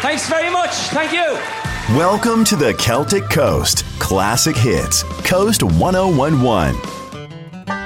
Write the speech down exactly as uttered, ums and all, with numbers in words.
Thanks very much. Thank you. Welcome to the Celtic Coast. Classic hits. Coast ten eleven.